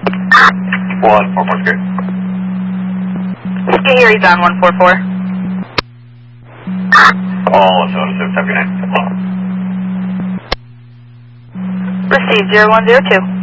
144. Skate here, he's on 144. All 706, have a good night. Received 0102.